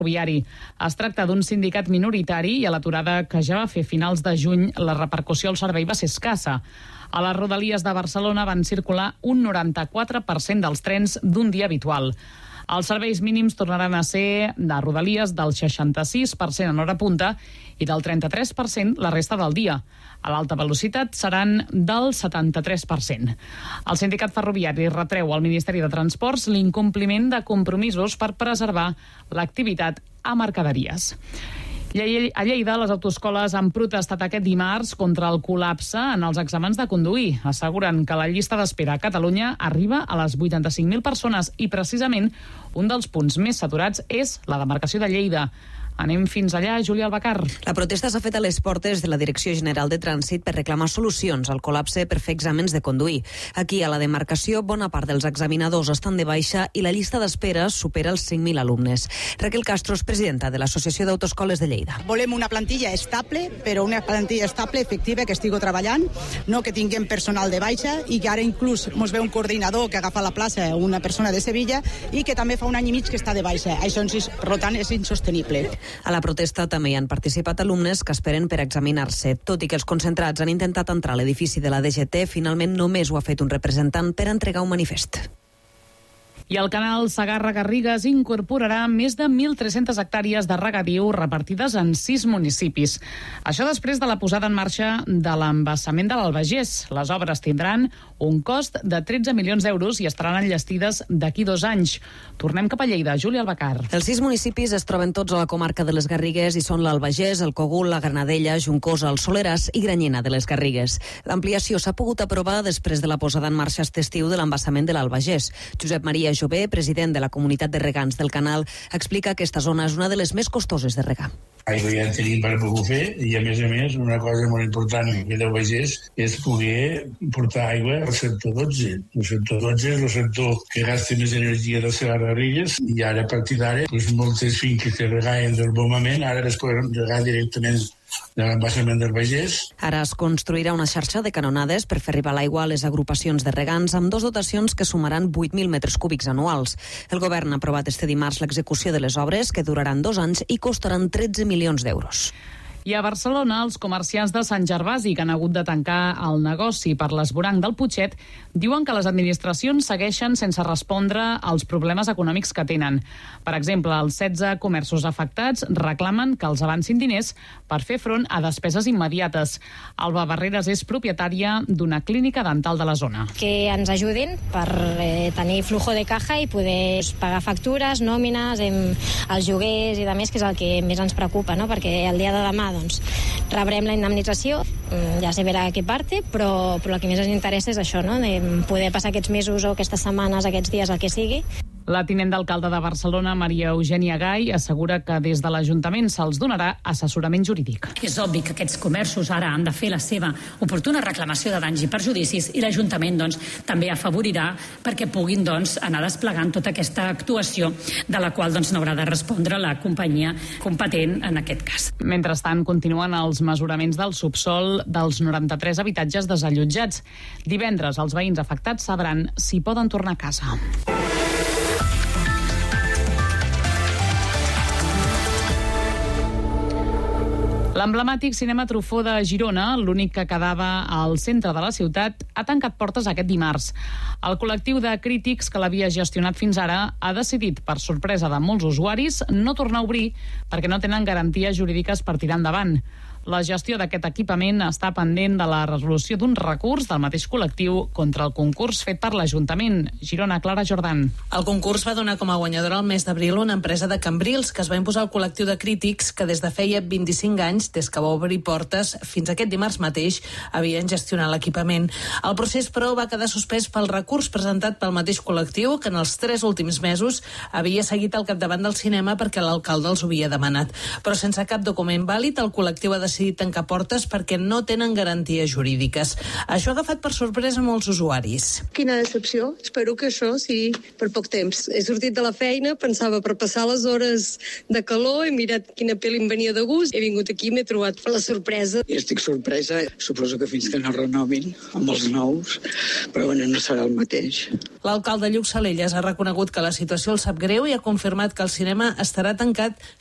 ferroviari. Es tracta d'un sindicat minoritari i a l'aturada que ja va fer finals de juny la repercussió al servei va ser escassa. A les rodalies de Barcelona van circular un 94% dels trens d'un dia habitual. Els serveis mínims tornaran a ser de rodalies del 66% en hora punta i del 33% la resta del dia. A l'alta velocitat seran del 73%. El sindicat ferroviari retreu al Ministeri de Transports l'incompliment de compromisos per preservar l'activitat a mercaderies. I a Lleida, les autoescoles han protestat aquest dimarts contra el col·lapse en els exàmens de conduir. Asseguren que la llista d'espera a Catalunya arriba a les 85.000 persones i precisament un dels punts més saturats és la demarcació de Lleida. Anem fins allà, Júlia Albacar. La protesta s'ha fet a les portes de la Direcció General de Trànsit per reclamar solucions al col·lapse per fer exàmens de conduir. Aquí, a la demarcació, bona part dels examinadors estan de baixa i la llista d'espera supera els 5.000 alumnes. Raquel Castro és presidenta de l'Associació d'Autoescoles de Lleida. Volem una plantilla estable, però una plantilla estable, efectiva, que estigui treballant, no que tinguem personal de baixa i que ara inclús ens ve un coordinador que agafa la plaça, una persona de Sevilla, i que també fa un any i mig que està de baixa. Això, per tant, és insostenible. A la protesta també hi han participat alumnes que esperen per examinar-se. Tot i que els concentrats han intentat entrar a l'edifici de la DGT, finalment només ho ha fet un representant per entregar un manifest. I el canal Segarra-Garrigues incorporarà més de 1.300 hectàrees de regadiu repartides en 6 municipis. Això després de la posada en marxa de l'embassament de l'Albagés. Les obres tindran un cost de 13 milions d'euros i estaran enllestides d'aquí 2 anys. Tornem cap a Lleida. Júlia Albacar. Els 6 municipis es troben tots a la comarca de les Garrigues i són l'Albagés, el Cogul, la Granadella, Juncosa, el Soleràs i Granyena de les Garrigues. L'ampliació s'ha pogut aprovar després de la posada en marxa aquest estiu de l'embassament de l'Albagés. Josep Maria Jové, president de la comunitat de regants del canal, explica que aquesta zona és una de les més costoses de regar. Aigua ja en tenim per poder fer i a més, una cosa molt important que del Bages és poder portar aigua al sector 12. El sector 12 és el sector que gasta més energia de Segarra-Garrigues i ara a partir d'ara moltes finques que regaven del bombament ara es poden regar directament de l'embassament del Bages. Ara es construirà una xarxa de canonades per fer arribar l'aigua a les agrupacions de regants amb 2 dotacions que sumaran 8.000 metres cúbics anuals. El govern ha aprovat este dimarts l'execució de les obres que duraran 2 anys i costaran 13 milions d'euros. I a Barcelona, els comerciants de Sant Gervasi que han hagut de tancar el negoci per l'esvoranc del Putxet diuen que les administracions segueixen sense respondre als problemes econòmics que tenen. Per exemple, els 16 comerços afectats reclamen que els avancin diners per fer front a despeses immediates. Alba Barreras és propietària d'una clínica dental de la zona. Que ens ajudin per tenir flujo de caja i poder pagar factures, nòmines, els lloguers i de més, que és el que més ens preocupa, no? Perquè el dia de demà rebrem la indemnització, ja se verà a què parte, però el que més ens interessa és això, no? De poder passar aquests mesos o aquestes setmanes, aquests dies, el que sigui. La tinent d'alcalde de Barcelona, Maria Eugènia Gai, assegura que des de l'Ajuntament se'ls donarà assessorament jurídic. És obvi que aquests comerços ara han de fer la seva oportuna reclamació de danys i perjudicis i l'Ajuntament també afavorirà perquè puguin anar desplegant tota aquesta actuació de la qual n'haurà de respondre la companyia competent en aquest cas. Mentrestant, continuen els mesuraments del subsol dels 93 habitatges desallotjats. Divendres, els veïns afectats sabran si poden tornar a casa. L'emblemàtic cinema Truffaut de Girona, l'únic que quedava al centre de la ciutat, ha tancat portes aquest dimarts. El col·lectiu de crítics que l'havia gestionat fins ara ha decidit, per sorpresa de molts usuaris, no tornar a obrir perquè no tenen garanties jurídiques per tirar endavant. La gestió d'aquest equipament està pendent de la resolució d'un recurs del mateix col·lectiu contra el concurs fet per l'Ajuntament. Girona, Clara Jordan. El concurs va donar com a guanyadora el mes d'abril una empresa de Cambrils que es va imposar al col·lectiu de crítics que des de feia 25 anys, des que va obrir portes fins aquest dimarts mateix, havien gestionat l'equipament. El procés, però, va quedar suspès pel recurs presentat pel mateix col·lectiu que en els 3 últims mesos havia seguit al capdavant del cinema perquè l'alcalde els ho havia demanat. Però sense cap document vàlid, el col·lectiu ha decidit tancar portes perquè no tenen garanties jurídiques. Això ha agafat per sorpresa molts usuaris. Quina decepció. Espero que això sigui per poc temps. He sortit de la feina, pensava per passar les hores de calor, he mirat quina pel·li em venia de gust, he vingut aquí i m'he trobat la sorpresa. I estic sorpresa, suposo que fins que no renovin amb els nous, però bueno, no serà el mateix. L'alcalde Lluc Salelles ha reconegut que la situació el sap greu i ha confirmat que el cinema estarà tancat